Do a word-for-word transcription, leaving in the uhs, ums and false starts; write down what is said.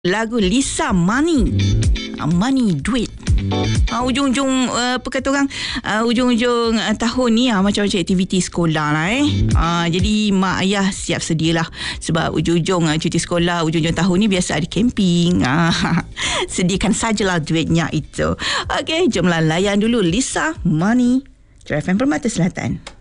Lagu Lisa Money. uh, Money, duit. uh, Ujung-ujung uh, apa kata orang, uh, Ujung-ujung uh, tahun ni uh, macam-macam aktiviti sekolah lah eh. uh, Jadi mak ayah siap sedialah. Sebab ujung-ujung uh, cuti sekolah, ujung-ujung tahun ni biasa ada camping. uh, Sediakan sajalah duitnya itu. Okey, jomlah layan dulu Lisa Money, True F M Permata Selatan.